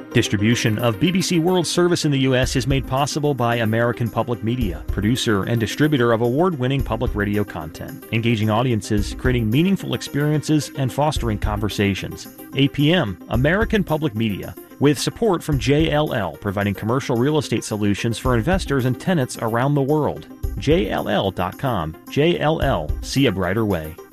Distribution of BBC World Service in the U.S. is made possible by American Public Media, producer and distributor of award-winning public radio content, engaging audiences, creating meaningful experiences, and fostering conversations. APM, American Public Media, with support from JLL, providing commercial real estate solutions for investors and tenants around the world. JLL.com. JLL. See a brighter way.